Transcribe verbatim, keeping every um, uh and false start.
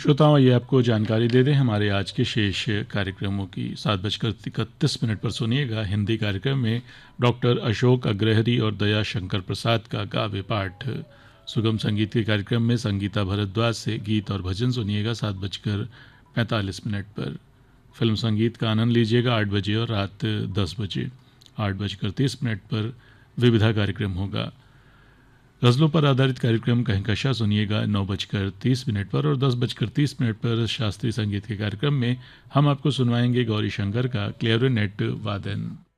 श्रोताओं, ये आपको जानकारी दे दें हमारे आज के शेष कार्यक्रमों की। सात बजकर इकतीस मिनट पर सुनिएगा हिंदी कार्यक्रम में डॉक्टर अशोक अग्रहरी और दया शंकर प्रसाद का काव्य पाठ। सुगम संगीत के कार्यक्रम में संगीता भरद्वाज से गीत और भजन सुनिएगा सात बजकर पैंतालीस मिनट पर। फिल्म संगीत का आनंद लीजिएगा आठ बजे और रात दस बजे। आठ बजकर तीस मिनट पर विविधा कार्यक्रम होगा। गज़लों पर आधारित कार्यक्रम कहकशां सुनिएगा नौ बजकर तीस मिनट पर और दस बजकर तीस मिनट पर शास्त्रीय संगीत के कार्यक्रम में हम आपको सुनवाएंगे गौरी शंकर का क्लेरिनेट वादन।